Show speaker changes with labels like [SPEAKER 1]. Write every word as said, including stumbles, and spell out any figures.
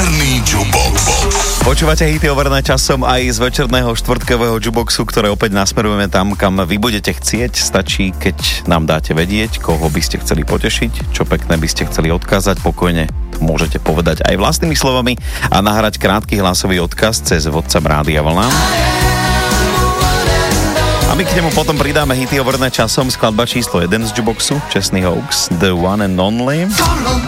[SPEAKER 1] Večerný Jubox.
[SPEAKER 2] Počúvate hity overené časom aj z večerného štvrtkového Juboxu, ktoré opäť nasmerujeme tam, kam vy budete chcieť. Stačí, keď nám dáte vedieť, koho by ste chceli potešiť, čo pekné by ste chceli odkázať, pokojne môžete povedať aj vlastnými slovami a nahrať krátky hlasový odkaz cez WhatsApp Rádia Vlna. A my k nemu potom pridáme hity overené časom, skladba číslo jeden z Juboxu, Čestný Hoax, The One and Only.